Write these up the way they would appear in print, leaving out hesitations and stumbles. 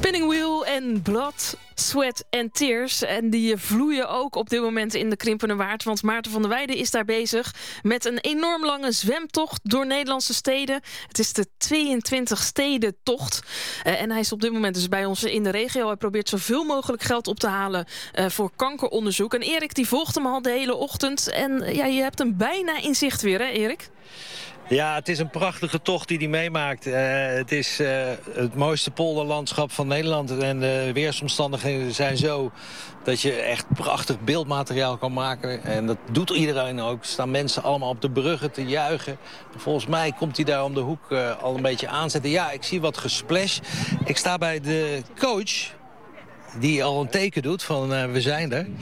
Spinning Wheel en Blood, Sweat en Tears. En die vloeien ook op dit moment in de Krimpende Waard. Want Maarten van der Weijden is daar bezig met een enorm lange zwemtocht door Nederlandse steden. Het is de 22 stedentocht. En hij is op dit moment dus bij ons in de regio. Hij probeert zoveel mogelijk geld op te halen voor kankeronderzoek. En Erik die volgt hem al de hele ochtend. En ja, je hebt hem bijna in zicht weer, hè Erik? Ja, het is een prachtige tocht die hij meemaakt. Het is het mooiste polderlandschap van Nederland. En de weersomstandigheden zijn zo dat je echt prachtig beeldmateriaal kan maken. En dat doet iedereen ook. Er staan mensen allemaal op de bruggen te juichen. Volgens mij komt hij daar om de hoek al een beetje aanzetten. Ja, ik zie wat gesplash. Ik sta bij de coach die al een teken doet van we zijn er.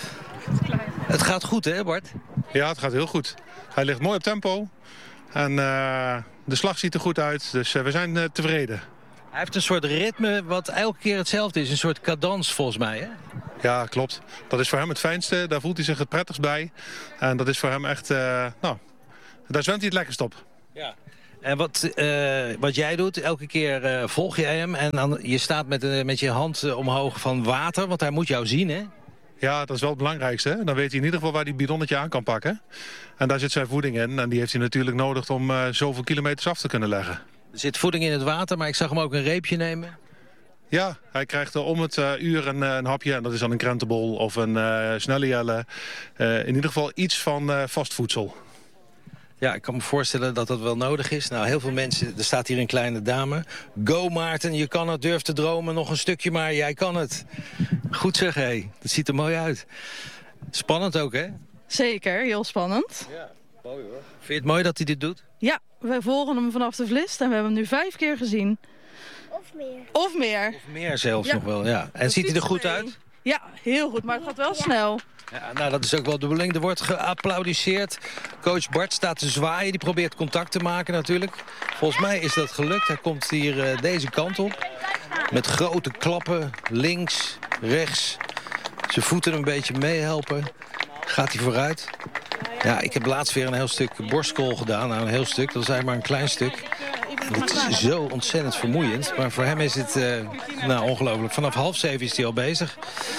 Het gaat goed, hè Bart? Ja, het gaat heel goed. Hij ligt mooi op tempo. En de slag ziet er goed uit, dus we zijn tevreden. Hij heeft een soort ritme wat elke keer hetzelfde is. Een soort cadans volgens mij, hè? Ja, klopt. Dat is voor hem het fijnste. Daar voelt hij zich het prettigst bij. En dat is voor hem echt... daar zwemt hij het lekkerst op. Ja. En wat jij doet, elke keer volg jij hem. En dan, je staat met je hand omhoog van water, want hij moet jou zien, hè? Ja, dat is wel het belangrijkste. Dan weet hij in ieder geval waar hij bidonnetje aan kan pakken. En daar zit zijn voeding in. En die heeft hij natuurlijk nodig om zoveel kilometers af te kunnen leggen. Er zit voeding in het water, maar ik zag hem ook een reepje nemen. Ja, hij krijgt om het uur een hapje. En dat is dan een krentenbol of een snellejelle. In ieder geval iets van vast voedsel. Ja, ik kan me voorstellen dat dat wel nodig is. Nou, heel veel mensen, er staat hier een kleine dame. Go Maarten, je kan het, durf te dromen. Nog een stukje maar, jij kan het. Goed zeg, hé. Dat ziet er mooi uit. Spannend ook, hè? Zeker, heel spannend. Ja, mooi hoor. Vind je het mooi dat hij dit doet? Ja, wij volgen hem vanaf de Vlist en we hebben hem nu 5 keer gezien. Of meer. Of meer. Of meer zelfs Ja. nog wel, ja. En Dat ziet hij er fietsen goed mee. uit? Ja, heel goed, maar het gaat wel snel. Ja, nou, dat is ook wel de bedoeling. Er wordt geapplaudisseerd. Coach Bart staat te zwaaien. Die probeert contact te maken natuurlijk. Volgens mij is dat gelukt. Hij komt hier deze kant op. Met grote klappen. Links, rechts. Zijn voeten een beetje meehelpen. Gaat hij vooruit. Ja, ik heb laatst weer een heel stuk borstcrawl gedaan. Nou, een heel stuk. Dat is eigenlijk maar een klein stuk. Het is zo ontzettend vermoeiend. Maar voor hem is het ongelooflijk. Vanaf 6:30 is hij al bezig.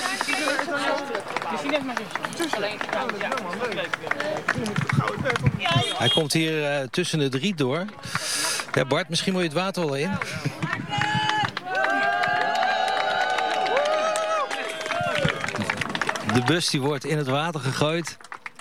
Hij komt hier tussen de 3 door. Ja, Bart, misschien moet je het water wel in. De bus die wordt in het water gegooid.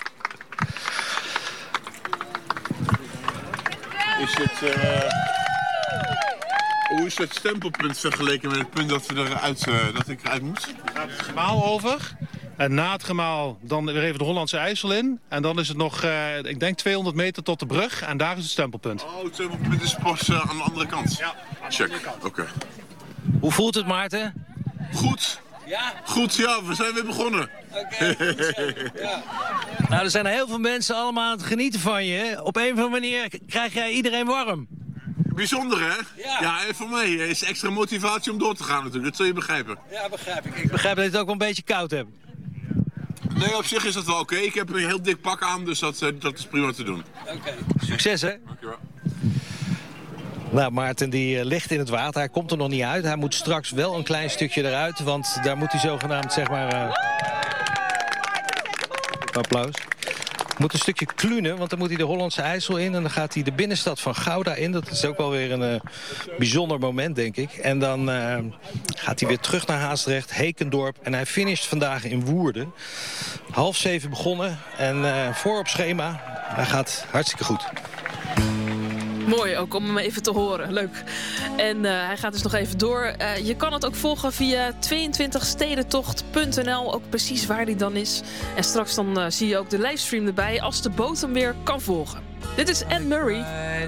Hoe is het stempelpunt vergeleken met het punt dat ik eruit moet? Je gaat het gemaal over. En na het gemaal dan weer even de Hollandse IJssel in. En dan is het nog, ik denk 200 meter tot de brug. En daar is het stempelpunt. Oh, het stempelpunt is pas aan de andere kant? Ja. Check, oké. Hoe voelt het, Maarten? Goed. Ja? Goed, ja, we zijn weer begonnen. Oké, ja. Nou, er zijn heel veel mensen allemaal aan het genieten van je. Op een of andere manier krijg jij iedereen warm. Bijzonder, hè? Ja. Ja, en voor mij is extra motivatie om door te gaan natuurlijk. Dat zul je begrijpen. Ja, begrijp ik. Ik begrijp dat je het ook wel een beetje koud hebt. Nee, op zich is dat wel oké. Ik heb een heel dik pak aan, dus dat is prima te doen. Oké. Succes, hè? Dankjewel. Nou, Maarten die ligt in het water. Hij komt er nog niet uit. Hij moet straks wel een klein stukje eruit. Want daar moet hij zogenaamd, zeg maar... Applaus. Moet een stukje klunen, want dan moet hij de Hollandse IJssel in. En dan gaat hij de binnenstad van Gouda in. Dat is ook wel weer een bijzonder moment, denk ik. En dan gaat hij weer terug naar Haastrecht, Hekendorp. En hij finisht vandaag in Woerden. 6:30 begonnen. En voor op schema. Hij gaat hartstikke goed. Mooi ook om hem even te horen. Leuk. En hij gaat dus nog even door. Je kan het ook volgen via 22stedentocht.nl. Ook precies waar die dan is. En straks dan zie je ook de livestream erbij als de boot hem weer kan volgen. Dit is Anne Murray.